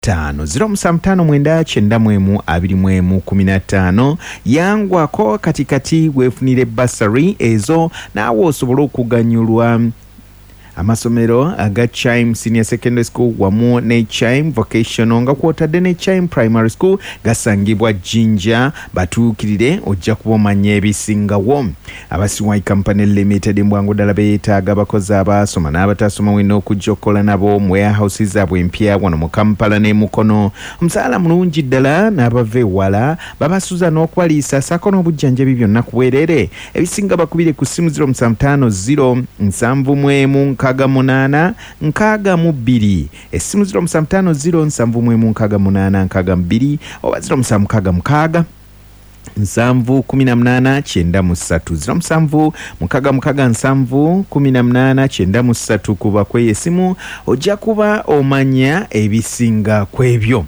075 yangwako katikati wefunire basari ezo naawe osobola okuganyulwa amasomero aga Chime Senior Secondary School wamu ne Chime Vocational nga kwotadde ne Chime Primary School gasangibwa Jinja batuukirire ojja kubomanya ebisingawo. Abasiwai Company Limited mbwangu ddala beetaaga abakozi abasoma n'abatasoma wenna okujja okukola nabo mu warehouses zaabwe empya wano mu Kampala ne Mukono. Omusaala mulungi ddala n'abava ewala babasuza n'okwaliisa ssaako n'obujjanjabi byonna ku bwereere. Ebisinga bakubire ku ssimu 075 7 6 essimu 075 oba 076 7 kuba kweyesimu ojja kuba omanya ebisinga kwebyo.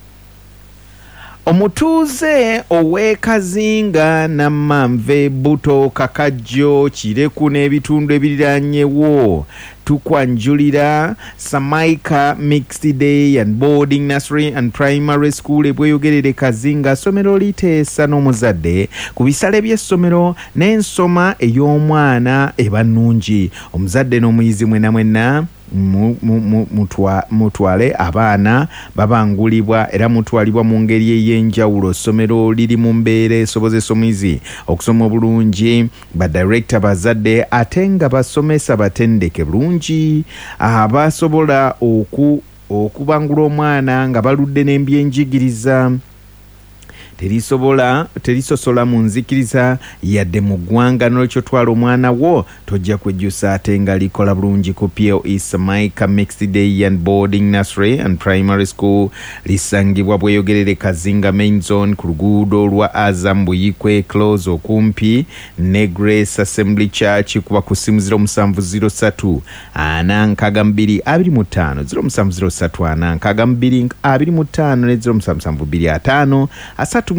Omutuuze ow'Ekazinga Nammanve Buto Kakajjo Kireku n'ebitundu ebiriranyewo tukwanjulira Samaika Mixed Day and Boarding Nursery and Primary School ebweyogerere Kazinga somero liteesa n'omuzadde ku bisale by'essomero n'ensoma ey'omwana ebannungi. Omuzadde n'omuyizi mwenna mutwale abaana babangulibwa era mutwalibwa mu ngeri ey'enjawulo. Essomero liri mu mbeera esobozesa omuyizi okusoma obulungi, badirector bazadde ate nga basomesa batendeke bulungi abasobola okubangula omwana nga baludde n'embyenjigiriza terisosola mu nzikiriza yadde mu ggwanga. N'olwekyo twala omwana wo tojja kwejjusa ate nga likola bulungi ku POE Samaika Mixed Day and Boarding Nursery and Primary School. Lisangibwa bweyogerere Kazinga Main Zone ku luguudo lwa Azam Buyikwe Close okumpi ne Grace Assembly Church. Kuba ku ssimu 0703 462 25 0703 462 ne 0772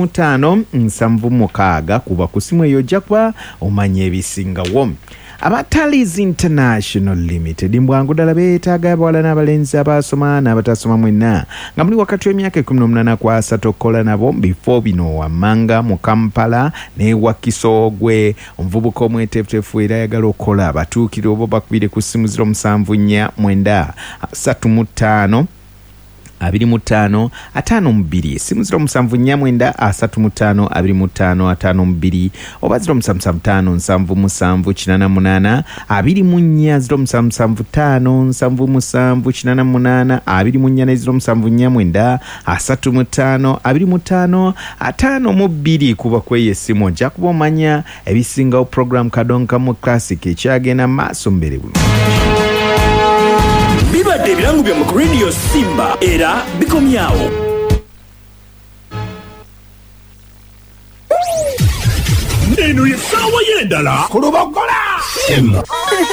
5 kuba ku ssimu eyo ojja kuba omanya ebisingawo. Abatalis International Limited mbwangu ddala beetaaga abawala n'abalenzi abasoma n'abatasoma mwenna nga muli wakati w'emyaka 18 ku 30 okukola nabo before bino wammanga mu Kampala ne Wakisogwe. Omuvubuka omweteefuteefu era ayagala okukola batuukire oba bakubire ku ssimu 074 35 25 52 simu 079 35 25 52 oba 075 77 88 24 075 77 88 24 35 25 52 kuba kweyesimu ojja kuba omanya ebisingawo. Program Kadonka mu Classic ekyagenda maaso mbere buno. Bibadde ebirango bya mu Radio Simba era bikomyawo. Neno ye sawa yendala kulubagola.